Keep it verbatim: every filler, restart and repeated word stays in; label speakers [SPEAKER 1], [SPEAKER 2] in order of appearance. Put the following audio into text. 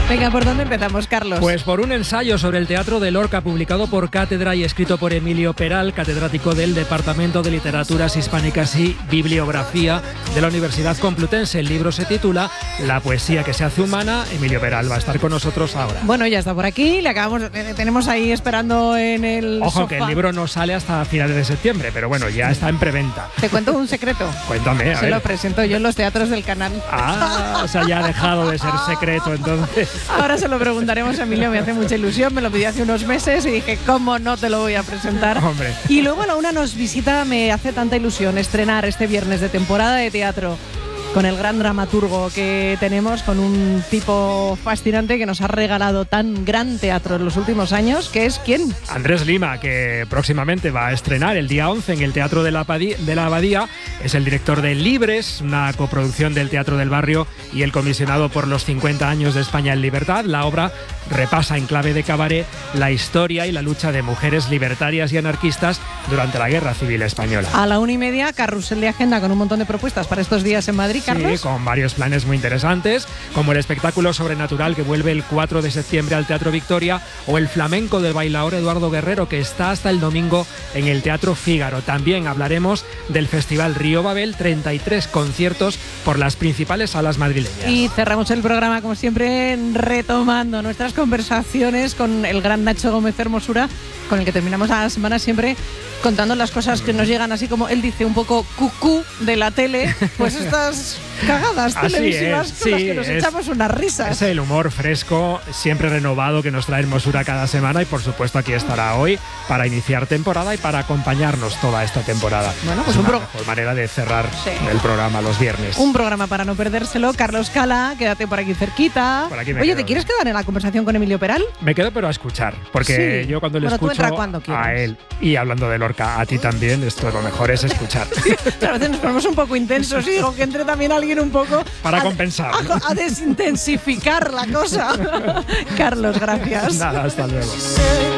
[SPEAKER 1] Venga, ¿por dónde empezamos, Carlos?
[SPEAKER 2] Pues por un ensayo sobre el teatro de Lorca, publicado por Cátedra y escrito por Emilio Peral, catedrático del Departamento de Literaturas Hispánicas y Bibliografía de la Universidad Complutense. El libro se titula La poesía que se hace humana. Emilio Peral va a estar con nosotros ahora.
[SPEAKER 1] Bueno, ya está por aquí, le acabamos, eh, tenemos ahí esperando en el
[SPEAKER 2] Ojo,
[SPEAKER 1] sofá.
[SPEAKER 2] que el libro no sale hasta finales de septiembre, pero bueno, ya está en preventa.
[SPEAKER 1] Te cuento un secreto.
[SPEAKER 2] Cuéntame, a
[SPEAKER 1] Se
[SPEAKER 2] ver.
[SPEAKER 1] lo presento yo en los teatros del canal.
[SPEAKER 2] Ah, o sea, ya ha dejado de ser secreto, entonces.
[SPEAKER 1] Ahora se lo preguntaremos a Emilio, me hace mucha ilusión, me lo pidió hace unos meses y dije, ¿cómo no te lo voy a presentar?
[SPEAKER 2] Hombre.
[SPEAKER 1] Y luego a la una nos visita, me hace tanta ilusión estrenar este viernes de temporada de teatro con el gran dramaturgo que tenemos, con un tipo fascinante que nos ha regalado tan gran teatro en los últimos años, que es ¿quién?
[SPEAKER 2] Andrés Lima, que próximamente va a estrenar el día once en el Teatro de la, Abadía, de la Abadía. Es el director de Libres, una coproducción del Teatro del Barrio y el comisionado por los cincuenta años de España en libertad. La obra repasa en clave de cabaret la historia y la lucha de mujeres libertarias y anarquistas durante la Guerra Civil Española.
[SPEAKER 1] A la una y media, carrusel de agenda con un montón de propuestas para estos días en Madrid, Carlos.
[SPEAKER 2] Sí, con varios planes muy interesantes, como el espectáculo sobrenatural que vuelve el cuatro de septiembre al Teatro Victoria, o el flamenco del bailaor Eduardo Guerrero, que está hasta el domingo en el Teatro Fígaro. También hablaremos del Festival Río Babel, treinta y tres conciertos por las principales salas madrileñas.
[SPEAKER 1] Y cerramos el programa, como siempre, retomando nuestras conversaciones con el gran Nacho Gómez Hermosura, con el que terminamos la semana siempre contando las cosas que nos llegan así como él dice, un poco cucú de la tele, pues estas cagadas
[SPEAKER 2] Así
[SPEAKER 1] televisivas
[SPEAKER 2] es,
[SPEAKER 1] con las
[SPEAKER 2] sí,
[SPEAKER 1] que nos
[SPEAKER 2] es,
[SPEAKER 1] echamos unas risas.
[SPEAKER 2] Es el humor fresco, siempre renovado, que nos trae Hermosura cada semana, y por supuesto aquí estará hoy para iniciar temporada y para acompañarnos toda esta temporada.
[SPEAKER 1] Bueno, pues
[SPEAKER 2] es
[SPEAKER 1] un
[SPEAKER 2] una
[SPEAKER 1] pro-
[SPEAKER 2] mejor manera de cerrar
[SPEAKER 1] Sí.
[SPEAKER 2] el programa los viernes.
[SPEAKER 1] Un programa para no perdérselo. Carlos Cala, quédate por aquí cerquita.
[SPEAKER 2] Por aquí me
[SPEAKER 1] Oye,
[SPEAKER 2] quedo.
[SPEAKER 1] ¿te quieres quedar en la conversación con Emilio Peral?
[SPEAKER 2] Me quedo pero a escuchar, porque
[SPEAKER 1] Sí.
[SPEAKER 2] yo cuando le
[SPEAKER 1] Bueno, tú
[SPEAKER 2] escucho
[SPEAKER 1] entra cuando quieras.
[SPEAKER 2] a él, y hablando de Lorca, a ti también, esto lo mejor es escuchar.
[SPEAKER 1] Pero a veces nos ponemos un poco intensos y digo que entre también alguien un poco
[SPEAKER 2] Para
[SPEAKER 1] a-
[SPEAKER 2] compensar.
[SPEAKER 1] a, a desintensificar la cosa. Carlos, gracias.
[SPEAKER 2] Nada, hasta luego.